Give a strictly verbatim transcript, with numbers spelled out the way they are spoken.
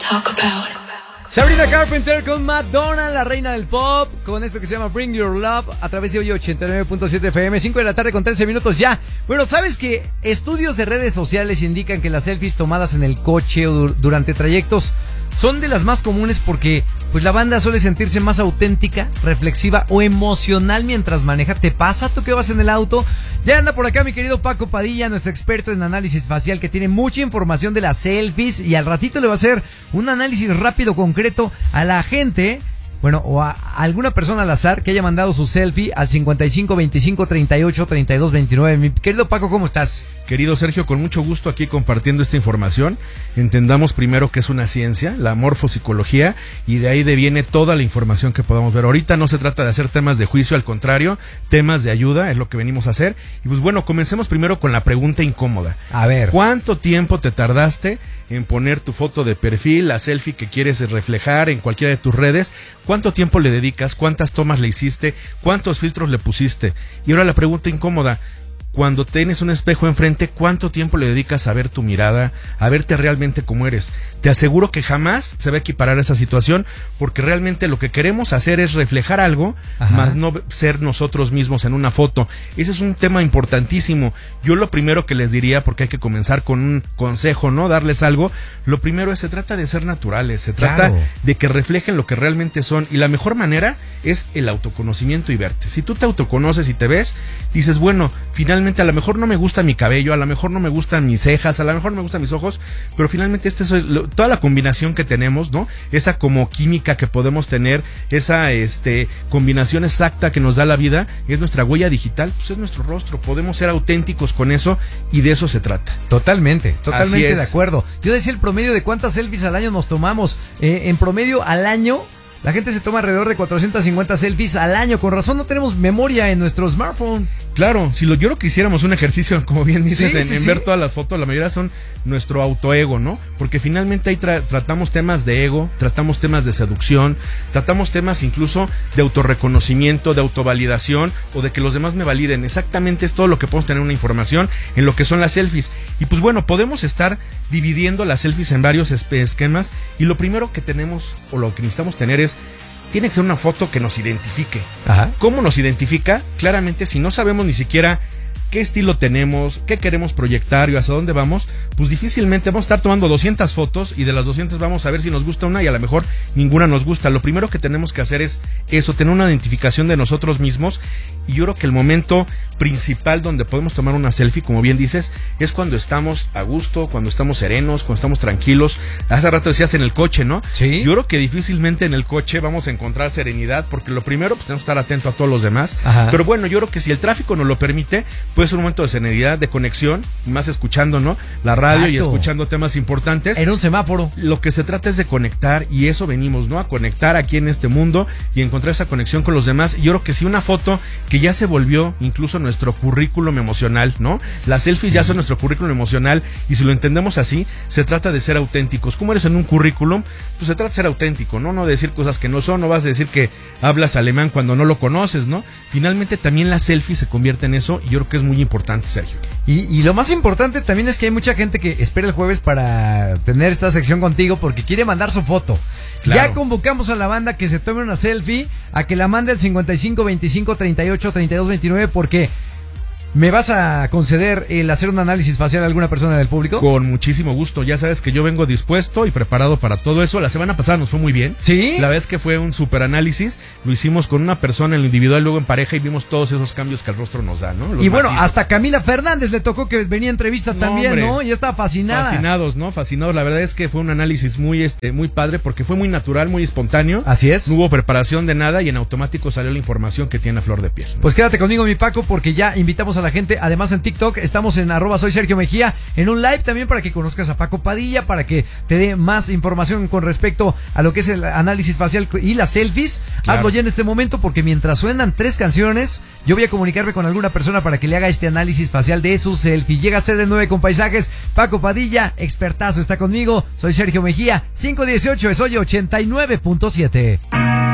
talk about. Sabrina Carpenter con Madonna, la reina del pop, con esto que se llama Bring Your Love, a través de hoy ochenta y nueve punto siete F M, cinco de la tarde con trece minutos ya. Bueno, ¿sabes que estudios de redes sociales indican que las selfies tomadas en el coche o durante trayectos son de las más comunes porque pues la banda suele sentirse más auténtica, reflexiva o emocional mientras maneja? ¿Te pasa tú que vas en el auto? Ya anda por acá mi querido Paco Padilla, nuestro experto en análisis facial, que tiene mucha información de las selfies y al ratito le va a hacer un análisis rápido, concreto a la gente, bueno, o a alguna persona al azar que haya mandado su selfie al cincuenta y cinco veinticinco treinta y ocho treinta y dos veintinueve. Mi querido Paco, ¿cómo estás? Querido Sergio, con mucho gusto aquí compartiendo esta información. Entendamos primero que es una ciencia, la morfopsicología, y de ahí deviene toda la información que podamos ver. Ahorita no se trata de hacer temas de juicio, al contrario, temas de ayuda es lo que venimos a hacer. Y pues bueno, comencemos primero con la pregunta incómoda. A ver. ¿Cuánto tiempo te tardaste en poner tu foto de perfil, la selfie que quieres reflejar en cualquiera de tus redes? ¿Cuánto tiempo le dedicas? ¿Cuántas tomas le hiciste? ¿Cuántos filtros le pusiste? Y ahora la pregunta incómoda. Cuando tienes un espejo enfrente, ¿cuánto tiempo le dedicas a ver tu mirada, a verte realmente como eres? Te aseguro que jamás se va a equiparar a esa situación, porque realmente lo que queremos hacer es reflejar algo, Ajá. más no ser nosotros mismos en una foto. Ese es un tema importantísimo. Yo lo primero que les diría, porque hay que comenzar con un consejo, ¿no? Darles algo. Lo primero es, se trata de ser naturales, se trata claro. de que reflejen lo que realmente son. Y la mejor manera es el autoconocimiento y verte. Si tú te autoconoces y te ves, dices, bueno, finalmente a lo mejor no me gusta mi cabello, a lo mejor no me gustan mis cejas, a lo mejor no me gustan mis ojos, pero finalmente este es lo, toda la combinación que tenemos, ¿no? Esa como química que podemos tener, esa este combinación exacta que nos da la vida, es nuestra huella digital, pues es nuestro rostro. Podemos ser auténticos con eso y de eso se trata. Totalmente, totalmente de acuerdo. Yo decía el promedio de cuántas selfies al año nos tomamos. Eh, en promedio al año la gente se toma alrededor de cuatrocientas cincuenta selfies al año. Con razón no tenemos memoria en nuestro smartphone. Claro, si lo, yo creo que hiciéramos un ejercicio, como bien dices, sí, en, sí, en sí. ver todas las fotos, la mayoría son nuestro autoego, ¿no? Porque finalmente ahí tra tratamos temas de ego, tratamos temas de seducción, tratamos temas incluso de autorreconocimiento, de autovalidación, o de que los demás me validen. Exactamente es todo lo que podemos tener una información en lo que son las selfies. Y pues bueno, podemos estar dividiendo las selfies en varios esquemas, y lo primero que tenemos, o lo que necesitamos tener es, tiene que ser una foto que nos identifique. Ajá. ¿Cómo nos identifica? Claramente, si no sabemos ni siquiera qué estilo tenemos, qué queremos proyectar y hacia dónde vamos, pues difícilmente vamos a estar tomando doscientas fotos y de las doscientas vamos a ver si nos gusta una y a lo mejor ninguna nos gusta. Lo primero que tenemos que hacer es eso, tener una identificación de nosotros mismos, y yo creo que el momento principal donde podemos tomar una selfie, como bien dices, es cuando estamos a gusto, cuando estamos serenos, cuando estamos tranquilos. Hace rato decías en el coche, ¿no? Sí. Yo creo que difícilmente en el coche vamos a encontrar serenidad, porque lo primero, pues tenemos que estar atento a todos los demás. Ajá. Pero bueno, yo creo que si el tráfico nos lo permite, puede ser un momento de serenidad, de conexión, más escuchando, ¿no? La radio. Exacto. Y escuchando temas importantes. En un semáforo. Lo que se trata es de conectar, y eso venimos, ¿no? A conectar aquí en este mundo y encontrar esa conexión con los demás. Y yo creo que si una foto que ya se volvió incluso nuestro currículum emocional, ¿no? Las selfies sí. ya son nuestro currículum emocional, y si lo entendemos así, se trata de ser auténticos. ¿Cómo eres en un currículum? Pues se trata de ser auténtico, ¿no? No de decir cosas que no son, no vas a decir que hablas alemán cuando no lo conoces, ¿no? Finalmente también la selfie se convierte en eso, y yo creo que es muy importante, Sergio. Y, y lo más importante también es que hay mucha gente que espera el jueves para tener esta sección contigo porque quiere mandar su foto. Claro. Ya convocamos a la banda que se tome una selfie, a que la mande al cincuenta y cinco veinticinco treinta y ocho treinta y dos veintinueve, porque ¿me vas a conceder el hacer un análisis facial a alguna persona del público? Con muchísimo gusto, ya sabes que yo vengo dispuesto y preparado para todo eso. La semana pasada nos fue muy bien. Sí. La vez que fue un super análisis, lo hicimos con una persona en lo individual, luego en pareja, y vimos todos esos cambios que el rostro nos da, ¿no? Los y bueno, matices. Hasta Camila Fernández le tocó que venía a entrevista no, también, hombre, ¿no? Y estaba fascinada. Fascinados, ¿no? Fascinados. La verdad es que fue un análisis muy, este, muy padre, porque fue muy natural, muy espontáneo. Así es. No hubo preparación de nada, y en automático salió la información que tiene a flor de piel, ¿no? Pues quédate conmigo, mi Paco, porque ya invitamos a la gente, además en TikTok, estamos en arroba soy Sergio Mejía, en un live también para que conozcas a Paco Padilla, para que te dé más información con respecto a lo que es el análisis facial y las selfies. Claro. Hazlo ya en este momento, porque mientras suenan tres canciones, yo voy a comunicarme con alguna persona para que le haga este análisis facial de su selfie. Llega a ser de nueve con paisajes, Paco Padilla, expertazo, está conmigo, soy Sergio Mejía, cinco dieciocho es hoy ochenta y nueve punto siete.